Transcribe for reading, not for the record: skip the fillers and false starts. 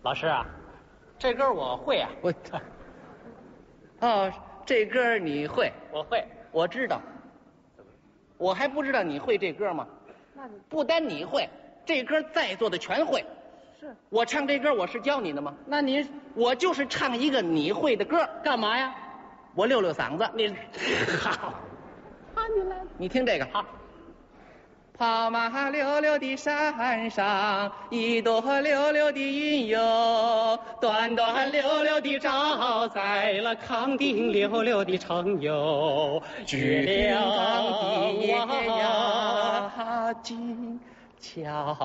老师啊，这歌我会啊。 哦，这歌你会？ 我会。 我知道。我还不知道你会这歌吗？ 那你不单你会，这歌在座的全会。 是我唱这歌，我是教你的吗？ 那您我就是唱一个你会的歌， 干嘛呀？ 我溜溜嗓子。 你好， 啊，你来了。 你听这个。 好。 跑马溜溜的山上，一朵溜溜的云哟，端端溜溜的照在了康定溜溜的城哟，月亮的呀金桥。